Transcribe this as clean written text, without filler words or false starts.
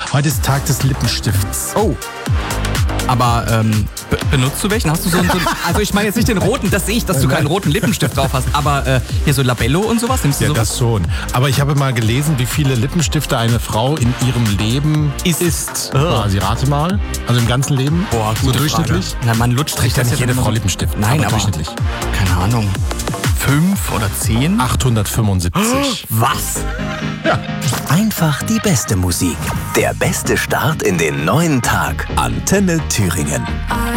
Heute ist Tag des Lippenstifts. Oh. Aber benutzt du welchen? Hast du so also ich meine jetzt nicht den roten, das sehe ich, dass du keinen roten Lippenstift drauf hast, aber hier so Labello und sowas, nimmst du Ja, sowas? das schon. Aber ich habe mal gelesen, wie viele Lippenstifte eine Frau in ihrem Leben isst. Quasi, rate mal. Also im ganzen Leben. Boah, so gute durchschnittlich. Frage. Na, man lutscht Kriegt ja nicht jede immer Frau so- Lippenstift. Nein, aber durchschnittlich. keine Ahnung. 5 oder 10? 875. Was? Einfach die beste Musik. Der beste Start in den neuen Tag. Antenne Thüringen.